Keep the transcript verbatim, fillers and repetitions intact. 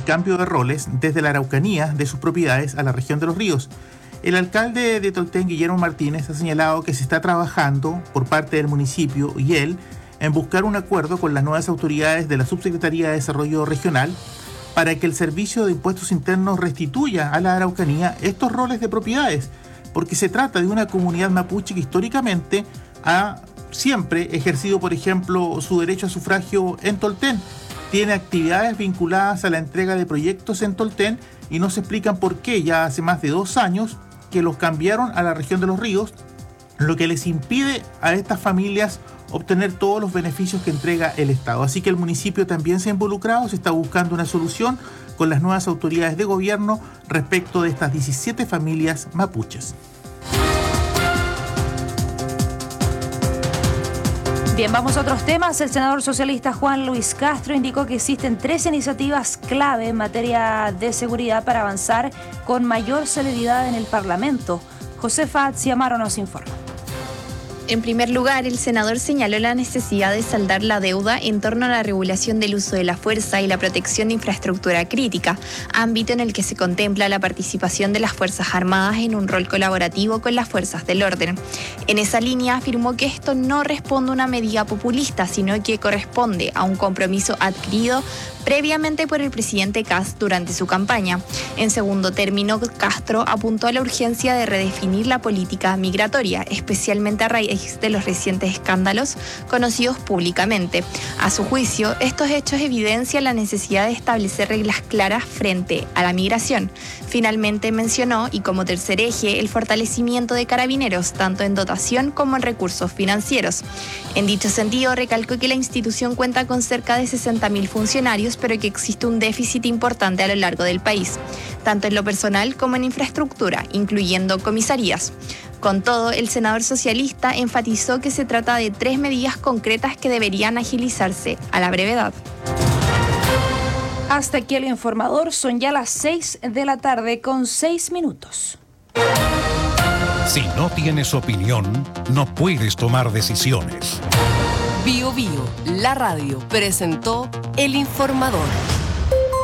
cambio de roles desde la Araucanía de sus propiedades a la región de Los Ríos. El alcalde de Tolten, Guillermo Martínez, ha señalado que se está trabajando por parte del municipio y él en buscar un acuerdo con las nuevas autoridades de la Subsecretaría de Desarrollo Regional para que el Servicio de Impuestos Internos restituya a la Araucanía estos roles de propiedades, porque se trata de una comunidad mapuche que históricamente ha siempre ejercido, por ejemplo, su derecho a sufragio en Tolten. Tiene actividades vinculadas a la entrega de proyectos en Tolten y no se explican por qué ya hace más de dos años que los cambiaron a la región de Los Ríos, lo que les impide a estas familias obtener todos los beneficios que entrega el Estado. Así que el municipio también se ha involucrado, se está buscando una solución con las nuevas autoridades de gobierno respecto de estas diecisiete familias mapuches. Bien, vamos a otros temas. El senador socialista Juan Luis Castro indicó que existen tres iniciativas clave en materia de seguridad para avanzar con mayor celeridad en el Parlamento. Josefa Atziamaro nos informa. En primer lugar, el senador señaló la necesidad de saldar la deuda en torno a la regulación del uso de la fuerza y la protección de infraestructura crítica, ámbito en el que se contempla la participación de las Fuerzas Armadas en un rol colaborativo con las fuerzas del orden. En esa línea afirmó que esto no responde a una medida populista, sino que corresponde a un compromiso adquirido previamente por el presidente Kast durante su campaña. En segundo término, Castro apuntó a la urgencia de redefinir la política migratoria, especialmente a raíz de los recientes escándalos conocidos públicamente. A su juicio, estos hechos evidencian la necesidad de establecer reglas claras frente a la migración. Finalmente mencionó, y como tercer eje, el fortalecimiento de carabineros, tanto en dotación como en recursos financieros. En dicho sentido, recalcó que la institución cuenta con cerca de sesenta mil funcionarios, pero que existe un déficit importante a lo largo del país, tanto en lo personal como en infraestructura, incluyendo comisarías. Con todo, el senador socialista enfatizó que se trata de tres medidas concretas que deberían agilizarse a la brevedad. Hasta aquí el informador, son ya las seis de la tarde con seis minutos. Si no tienes opinión, no puedes tomar decisiones. Bio Bio, la radio, presentó El Informador.